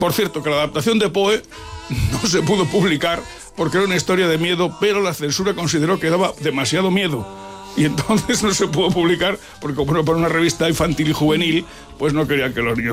Por cierto, que la adaptación de Poe no se pudo publicar porque era una historia de miedo, pero la censura consideró que daba demasiado miedo. Y entonces no se pudo publicar porque, como era para una revista infantil y juvenil, pues no querían que los niños